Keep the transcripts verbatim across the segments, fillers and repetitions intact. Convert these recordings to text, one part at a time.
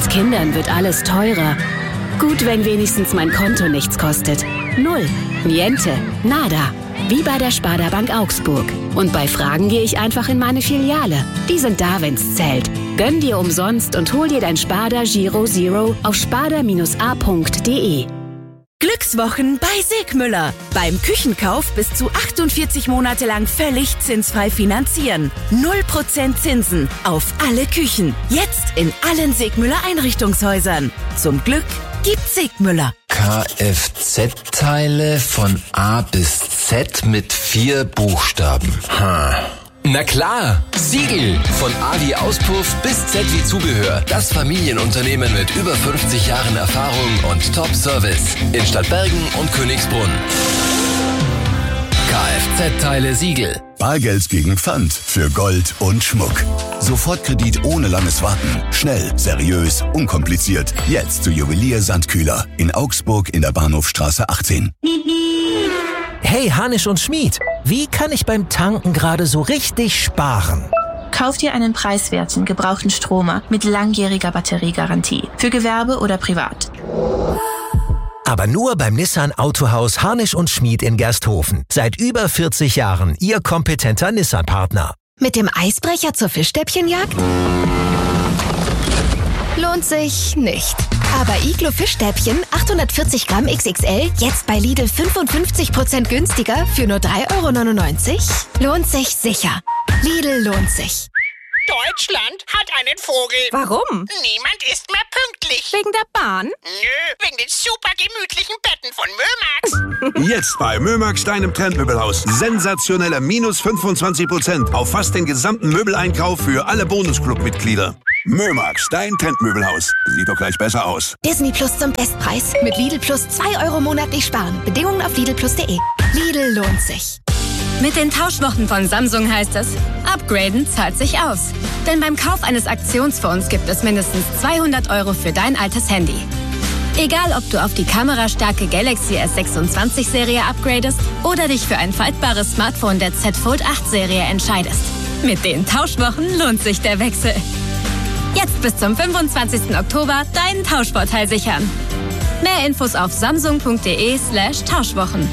Mit Kindern wird alles teurer. Gut, wenn wenigstens mein Konto nichts kostet. Null. Niente. Nada. Wie bei der Sparda Bank Augsburg. Und bei Fragen gehe ich einfach in meine Filiale. Die sind da, wenn's zählt. Gönn dir umsonst und hol dir dein Sparda Giro Zero auf sparda a punkt de. Glückswochen bei Segmüller. Beim Küchenkauf bis zu achtundvierzig Monate lang völlig zinsfrei finanzieren. null Prozent Zinsen auf alle Küchen. Jetzt in allen Segmüller Einrichtungshäusern. Zum Glück gibt's Segmüller. Kfz-Teile von A bis Z mit vier Buchstaben. Ha. Na klar, Siegel. Von A wie Auspuff bis Z wie Zubehör. Das Familienunternehmen mit über fünfzig Jahren Erfahrung und Top-Service. In Stadtbergen und Königsbrunn. Kfz-Teile Siegel. Bargeld gegen Pfand für Gold und Schmuck. Sofortkredit ohne langes Warten. Schnell, seriös, unkompliziert. Jetzt zu Juwelier Sandkühler in Augsburg in der Bahnhofstraße achtzehn. Hey, Hanisch und Schmied, wie kann ich beim Tanken gerade so richtig sparen? Kauf dir einen preiswerten, gebrauchten Stromer mit langjähriger Batteriegarantie. Für Gewerbe oder privat. Aber nur beim Nissan Autohaus Harnisch und Schmied in Gersthofen. Seit über vierzig Jahren Ihr kompetenter Nissan-Partner. Mit dem Eisbrecher zur Fischstäbchenjagd? Lohnt sich nicht. Aber Iglo Fischstäbchen achthundertvierzig Gramm X X L jetzt bei Lidl fünfundfünfzig Prozent günstiger für nur drei Euro neunundneunzig? Lohnt sich sicher. Lidl lohnt sich. Deutschland hat einen Vogel. Warum? Niemand ist mehr pünktlich. Wegen der Bahn? Nö, wegen den super gemütlichen Betten von Mömax. Jetzt bei Mömax, deinem Trendmöbelhaus. Sensationelle minus fünfundzwanzig Prozent auf fast den gesamten Möbeleinkauf für alle Bonusclub-Mitglieder. Mömax, dein Trendmöbelhaus. Sieht doch gleich besser aus. Disney Plus zum Bestpreis. Mit Lidl Plus zwei Euro monatlich sparen. Bedingungen auf lidl plus punkt de. Lidl lohnt sich. Mit den Tauschwochen von Samsung heißt es, upgraden zahlt sich aus. Denn beim Kauf eines Aktionsphones gibt es mindestens zweihundert Euro für dein altes Handy. Egal, ob du auf die kamerastarke Galaxy S sechsundzwanzig Serie upgradest oder dich für ein faltbares Smartphone der Z Fold acht Serie entscheidest. Mit den Tauschwochen lohnt sich der Wechsel. Jetzt bis zum fünfundzwanzigsten Oktober deinen Tauschvorteil sichern. Mehr Infos auf samsung punkt de slash Tauschwochen.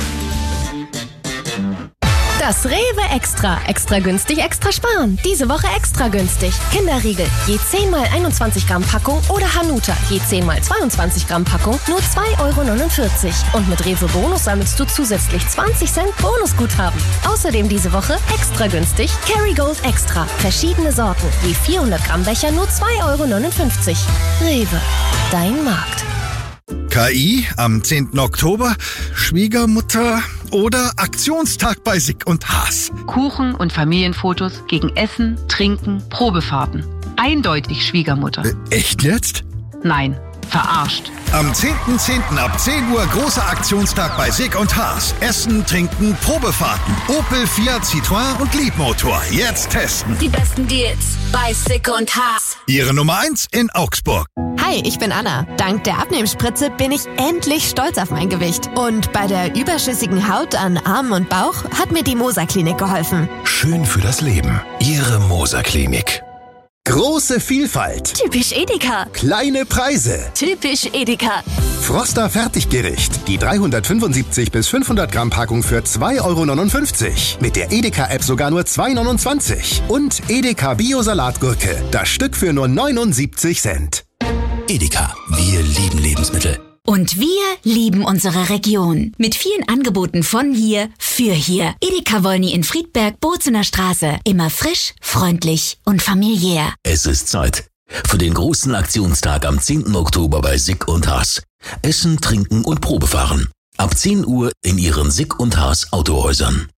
Das Rewe Extra. Extra günstig, extra sparen. Diese Woche extra günstig. Kinderriegel. Je zehn mal einundzwanzig Gramm Packung oder Hanuta. Je zehn mal zweiundzwanzig Gramm Packung. Nur zwei Euro neunundvierzig. Und mit Rewe Bonus sammelst du zusätzlich zwanzig Cent Bonusguthaben. Außerdem diese Woche extra günstig. Kerrygold Extra. Verschiedene Sorten. Je vierhundert Gramm Becher nur zwei Euro neunundfünfzig. Rewe. Dein Markt. K I am zehnten Oktober, Schwiegermutter oder Aktionstag bei Sick und Haas. Kuchen und Familienfotos gegen Essen, Trinken, Probefahrten. Eindeutig Schwiegermutter. Äh, echt jetzt? Nein, verarscht. Am zehnten zehnten ab zehn Uhr großer Aktionstag bei Sick und Haas. Essen, Trinken, Probefahrten. Opel, Fiat, Citroën und Liebmotor. Jetzt testen. Die besten Deals bei Sick und Haas. Ihre Nummer eins in Augsburg. Hi, ich bin Anna. Dank der Abnehmspritze bin ich endlich stolz auf mein Gewicht. Und bei der überschüssigen Haut an Armen und Bauch hat mir die Moser Klinik geholfen. Schön für das Leben. Ihre Moser Klinik. Große Vielfalt. Typisch Edeka. Kleine Preise. Typisch Edeka. Froster Fertiggericht. Die dreihundertfünfundsiebzig bis fünfhundert Gramm Packung für zwei Euro neunundfünfzig. Mit der Edeka-App sogar nur zwei Euro neunundzwanzig. Und Edeka Bio-Salatgurke. Das Stück für nur neunundsiebzig Cent. Edeka. Wir lieben Lebensmittel. Und wir lieben unsere Region. Mit vielen Angeboten von hier, für hier. Edeka Wolny in Friedberg, Bozener Straße. Immer frisch, freundlich und familiär. Es ist Zeit für den großen Aktionstag am zehnten Oktober bei Sick und Haas. Essen, Trinken und Probefahren. Ab zehn Uhr in Ihren Sick und Haas Autohäusern.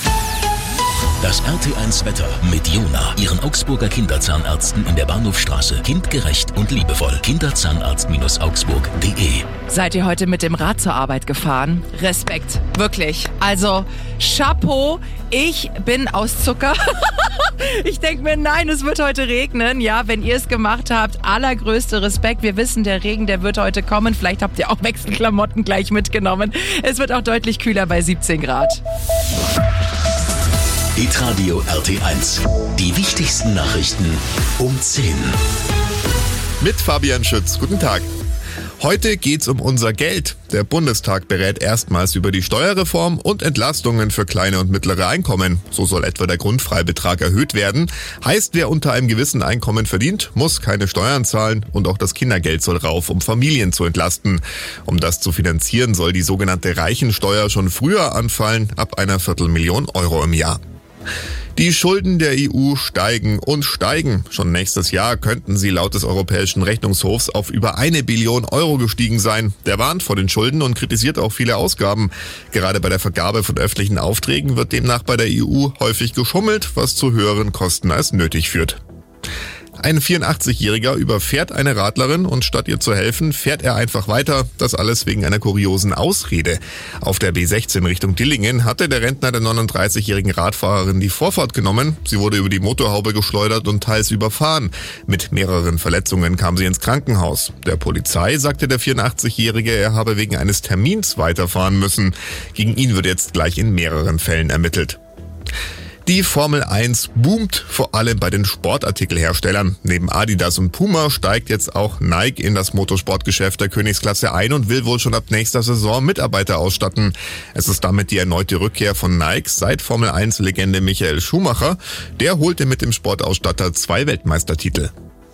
Das R T eins Wetter mit Jona, Ihren Augsburger Kinderzahnärzten in der Bahnhofstraße. Kindgerecht und liebevoll. Kinderzahnarzt Augsburg punkt de. Seid ihr heute mit dem Rad zur Arbeit gefahren? Respekt, wirklich. Also, Chapeau, ich bin aus Zucker. Ich denke mir, nein, es wird heute regnen. Ja, wenn ihr es gemacht habt, allergrößte Respekt. Wir wissen, der Regen, der wird heute kommen. Vielleicht habt ihr auch Wechselklamotten gleich mitgenommen. Es wird auch deutlich kühler bei siebzehn Grad. Hitradio R T eins. Die wichtigsten Nachrichten um zehn. mit Fabian Schütz. Guten Tag. Heute geht's um unser Geld. Der Bundestag berät erstmals über die Steuerreform und Entlastungen für kleine und mittlere Einkommen. So soll etwa der Grundfreibetrag erhöht werden. Heißt, wer unter einem gewissen Einkommen verdient, muss keine Steuern zahlen und auch das Kindergeld soll rauf, um Familien zu entlasten. Um das zu finanzieren, soll die sogenannte Reichensteuer schon früher anfallen, ab einer Viertelmillion Euro im Jahr. Die Schulden der E U steigen und steigen. Schon nächstes Jahr könnten sie laut des Europäischen Rechnungshofs auf über eine Billion Euro gestiegen sein. Der warnt vor den Schulden und kritisiert auch viele Ausgaben. Gerade bei der Vergabe von öffentlichen Aufträgen wird demnach bei der E U häufig geschummelt, was zu höheren Kosten als nötig führt. Ein vierundachtzigjähriger überfährt eine Radlerin und statt ihr zu helfen, fährt er einfach weiter. Das alles wegen einer kuriosen Ausrede. Auf der B sechzehn Richtung Dillingen hatte der Rentner der neununddreißigjährigen Radfahrerin die Vorfahrt genommen. Sie wurde über die Motorhaube geschleudert und teils überfahren. Mit mehreren Verletzungen kam sie ins Krankenhaus. Der Polizei sagte der vierundachtzigjährige, er habe wegen eines Termins weiterfahren müssen. Gegen ihn wird jetzt gleich in mehreren Fällen ermittelt. Die Formel eins boomt, vor allem bei den Sportartikelherstellern. Neben Adidas und Puma steigt jetzt auch Nike in das Motorsportgeschäft der Königsklasse ein und will wohl schon ab nächster Saison Mitarbeiter ausstatten. Es ist damit die erneute Rückkehr von Nike seit Formel eins Legende Michael Schumacher. Der holte mit dem Sportausstatter zwei Weltmeistertitel.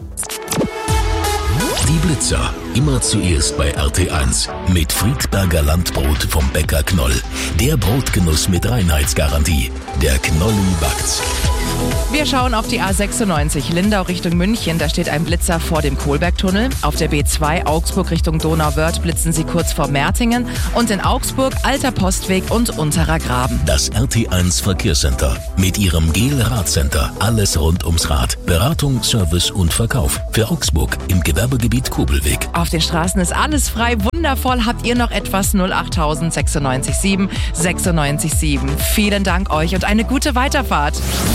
Die Blitzer, immer zuerst bei R T eins. Mit Friedberger Landbrot vom Bäcker Knoll. Der Brotgenuss mit Reinheitsgarantie. Der Knolli backt's. Wir schauen auf die A sechsundneunzig Lindau Richtung München. Da steht ein Blitzer vor dem Kohlbergtunnel. Auf der B zwei Augsburg Richtung Donauwörth blitzen sie kurz vor Mertingen. Und in Augsburg Alter Postweg und Unterer Graben. Das R T eins Verkehrscenter. Mit ihrem Gel-Radcenter. Alles rund ums Rad. Beratung, Service und Verkauf. Für Augsburg im Gewerbegebiet Kobelweg. Auf den Straßen ist alles frei. Wundervoll. Habt ihr noch etwas? null acht null sechs neun sieben sechs neun sieben. Vielen Dank euch und eine gute Weiterfahrt.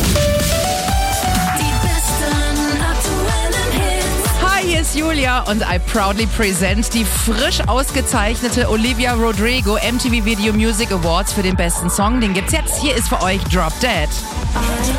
Hi, hier ist Julia und I proudly present die frisch ausgezeichnete Olivia Rodrigo M T V Video Music Awards für den besten Song. Den gibt's jetzt. Hier ist für euch Drop Dead.